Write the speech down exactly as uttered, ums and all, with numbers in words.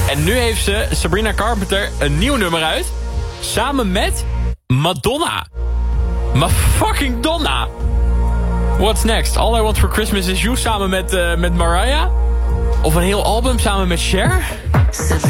En nu heeft ze, Sabrina Carpenter, een nieuw nummer uit. Samen met Madonna. Ma fucking Donna. What's next? All I Want For Christmas Is You samen met, uh, met Mariah? Of een heel album samen met Cher?